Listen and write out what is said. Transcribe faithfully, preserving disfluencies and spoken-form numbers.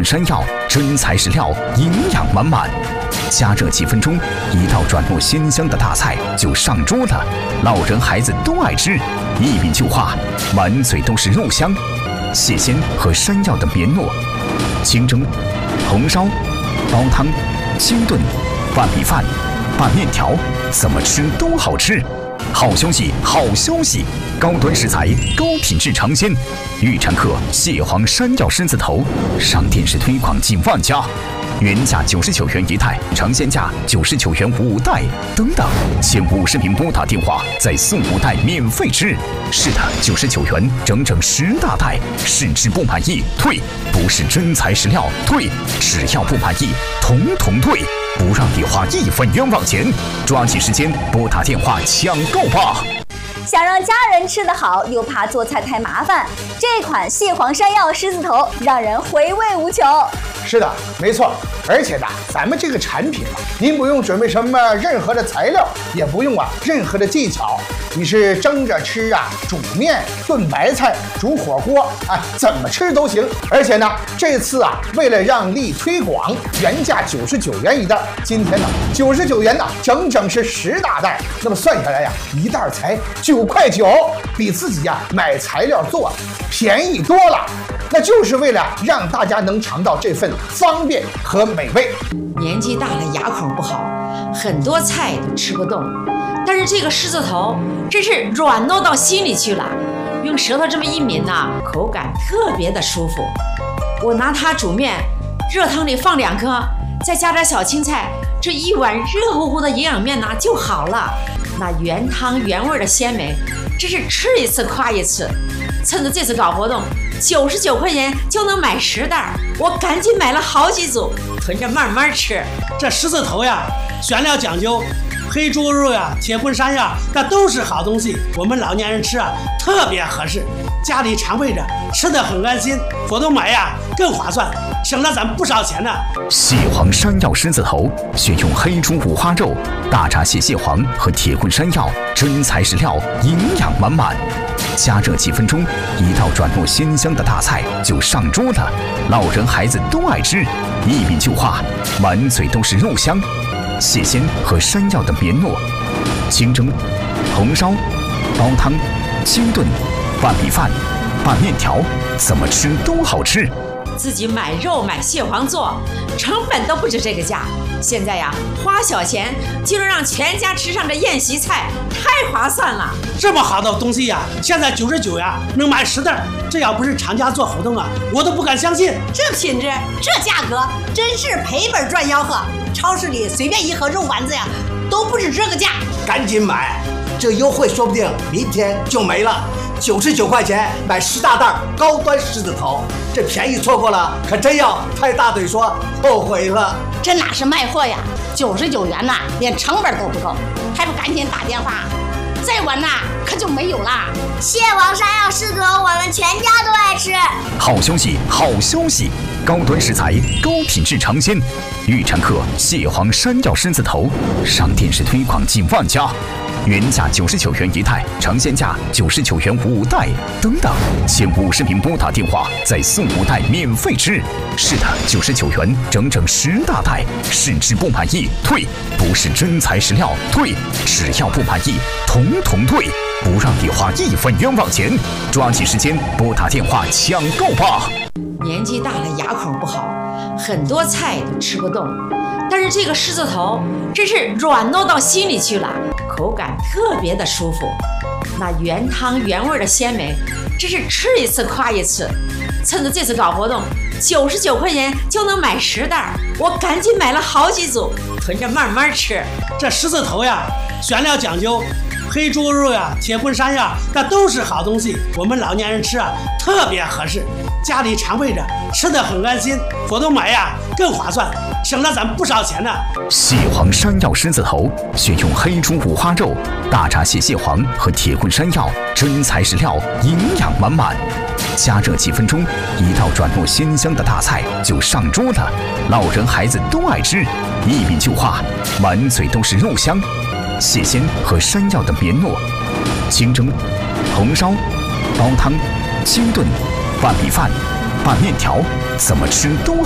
山药，真材实料，营养满满。加热几分钟，一道转入鲜香的大菜就上桌了，老人孩子都爱吃，一品就化，满嘴都是肉香。蟹鲜和山药的绵糯，清蒸、红烧、煲汤、清炖、拌米饭、拌面条，怎么吃都好吃。好消息，好消息！高端食材，高品质尝鲜。预产客蟹黄山药狮子头，上电视推广近万家，原价九十九元一袋，尝鲜价九十九元五袋。等等，前五十名拨打电话再送五袋免费吃。是的，九十九元整整十大袋，试吃不满意退，不是真材实料退，只要不满意统统退。不让你花一分冤枉钱，抓紧时间拨打电话抢购吧！ 想让家人吃得好，又怕做菜太麻烦，这款蟹黄山药狮子头让人回味无穷。 是的，没错。而且呢，咱们这个产品啊，您不用准备什么任何的材料，也不用啊任何的技巧，你是蒸着吃啊，煮面、炖白菜、煮火锅，哎，怎么吃都行。而且呢，这次啊，为了让利推广，原价九十九元一袋，今天呢九十九元呢，整整是十大袋。那么算下来呀，一袋才九块九，比自己呀买材料做便宜多了。那就是为了让大家能尝到这份方便和美味。 年纪大了，牙口不好，很多菜都吃不动。但是这个狮子头真是软糯到心里去了，用舌头这么一抿呐，口感特别的舒服。我拿它煮面，热汤里放两颗，再加点小青菜，这一碗热乎乎的营养面呐就好了。那原汤原味的鲜美，真是吃一次夸一次。趁着这次搞活动，九十九块钱就能买十袋，我赶紧买了好几组，囤着慢慢吃。 这狮子头呀，选料讲究，黑猪肉呀、铁棍山呀，那都是好东西，我们老年人吃啊特别合适，家里常备着，吃得很安心，活动买呀更划算，省了咱不少钱呢。 蟹黄山药狮子头选用黑猪五花肉、大闸蟹蟹黄和铁棍山药，真材实料，营养满满。加热几分钟，一道转入鲜香的大菜就上桌了，老人孩子都爱吃，一品就化，满嘴都是肉香。蟹鲜和山药的绵糯，清蒸、红烧、煲汤、清炖、拌米饭、拌面条，怎么吃都好吃。 自己买肉买蟹黄做，成本都不止这个价。现在呀，花小钱就能让全家吃上这宴席菜，太划算了。 这么好的东西呀，现在九十九呀，能买十袋。这要不是厂家做活动啊，我都不敢相信。 这品质，这价格，真是赔本赚吆喝。超市里随便一盒肉丸子呀，都不止这个价。 赶紧买，这优惠说不定明天就没了。九十九块钱买十大袋高端狮子头，这便宜错过了，可真要拍大腿说后悔了。 这哪是卖货呀？九十九元呐，连成本都不够，还不赶紧打电话？再晚呐，可就没有啦。 蟹黄山药狮子头，我们全家都爱吃。 好消息，好消息！高端食材，高品质尝鲜。预产客蟹黄山药狮子头，上电视推广近万家。原价九十九元一袋，尝鲜价九十九元五袋。等等，前五十名拨打电话再送五袋免费吃。是的，九十九元整整十大袋，试吃不满意退，不是真材实料退，只要不满意统统退，不让你花一分冤枉钱。抓紧时间拨打电话抢购吧！ 年纪大了，牙口不好，很多菜都吃不动。但是这个狮子头真是软糯到心里去了，口感特别的舒服。那原汤原味的鲜美，真是吃一次夸一次。趁着这次搞活动，九十九块钱就能买十袋，我赶紧买了好几组，囤着慢慢吃。 这狮子头呀，选料讲究，黑猪肉呀、铁棍山呀，那都是好东西，我们老年人吃啊特别合适，家里常备着，吃得很安心，活动买呀更划算，省了咱不少钱呢。 蟹黄山药狮子头选用黑猪五花肉、大闸蟹蟹黄和铁棍山药，真材实料，营养满满。加热几分钟，一道转入鲜香的大菜就上桌了，老人孩子都爱吃，一抿就化，满嘴都是肉香。蟹鲜和山药的绵糯，清蒸、红烧、煲汤、清炖、拌米饭、拌面条，怎么吃都